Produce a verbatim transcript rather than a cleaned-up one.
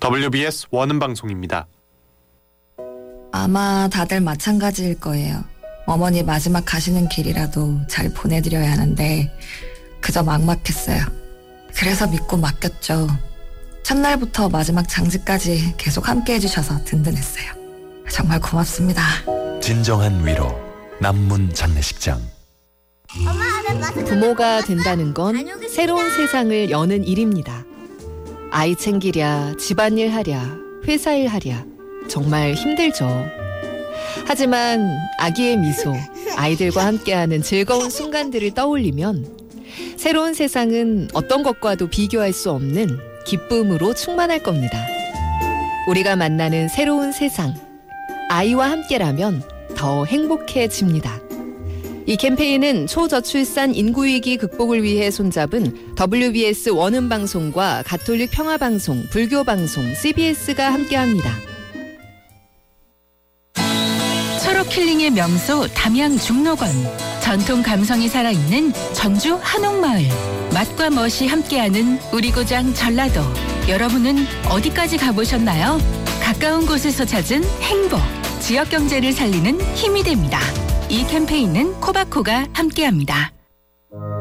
더블유비에스 원음 방송입니다. 아마 다들 마찬가지일 거예요. 어머니 마지막 가시는 길이라도 잘 보내드려야 하는데 그저 막막했어요. 그래서 믿고 맡겼죠. 첫날부터 마지막 장지까지 계속 함께 해주셔서 든든했어요. 정말 고맙습니다. 진정한 위로, 남문 장례식장. 부모가 된다는 건 새로운 세상을 여는 일입니다. 아이 챙기랴, 집안일 하랴, 회사일 하랴, 정말 힘들죠. 하지만 아기의 미소, 아이들과 함께하는 즐거운 순간들을 떠올리면 새로운 세상은 어떤 것과도 비교할 수 없는 기쁨으로 충만할 겁니다. 우리가 만나는 새로운 세상, 아이와 함께라면 더 행복해집니다. 이 캠페인은 초저출산 인구위기 극복을 위해 손잡은 더블유비에스 원음방송과 가톨릭 평화방송, 불교방송, 씨비에스가 함께합니다. 철옥 힐링의 명소 담양 중록원, 전통 감성이 살아있는 전주 한옥마을, 맛과 멋이 함께하는 우리 고장 전라도. 여러분은 어디까지 가보셨나요? 가까운 곳에서 찾은 행복, 지역 경제를 살리는 힘이 됩니다. 이 캠페인은 코바코가 함께합니다.